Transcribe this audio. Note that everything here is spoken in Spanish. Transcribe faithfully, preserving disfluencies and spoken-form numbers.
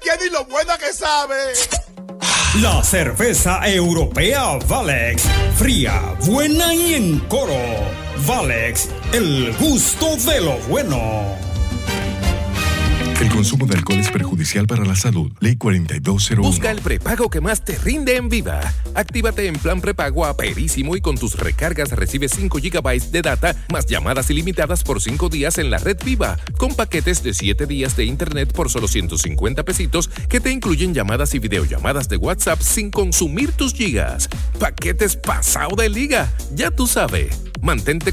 tiene y lo buena que sabe. La cerveza europea Valex, fría, buena y en coro. Valex, el gusto de lo bueno. El consumo de alcohol es perjudicial para la salud. Ley cuarenta y dos cero uno. Busca el prepago que más te rinde en Viva. Actívate en plan prepago a perísimo y con tus recargas recibes cinco gigabytes de data más llamadas ilimitadas por cinco días en la red Viva, con paquetes de siete días de internet por solo ciento cincuenta pesitos que te incluyen llamadas y videollamadas de WhatsApp sin consumir tus gigas. Paquetes pasado de liga. Ya tú sabes. Mantente